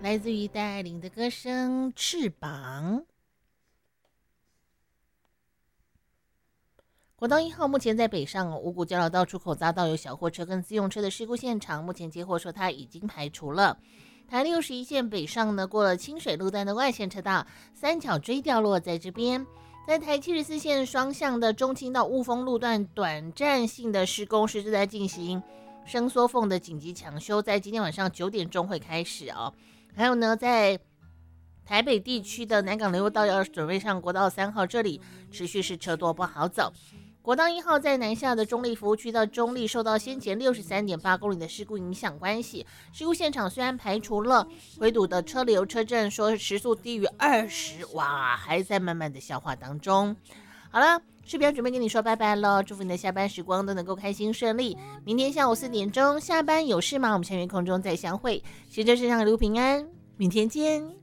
来自于戴爱玲的歌声《翅膀》。国道1号目前在北上五股交流道出口匝道有小货车跟自用车的事故现场，目前接获说它已经排除了。台61线北上呢，过了清水路段的外线车道，三角锥掉落在这边。在台74线双向的中清到雾峰路段，短暂性的施工是正在进行，伸缩缝的紧急抢修，在今天晚上9点钟会开始哦。还有呢，在台北地区的南港联络道要准备上国道3号，这里持续是车多不好走。国道1号在南下的中立服务区到中立，受到先前63.8公里的事故影响关系，事故现场虽然排除了回堵的车流，车阵说时速低于20，哇，还在慢慢的消化当中。好了，视频准备跟你说拜拜了，祝福你的下班时光都能够开心顺利。明天下午4点钟下班有事吗？我们下面空中再相会，行车身上一路平安，明天见。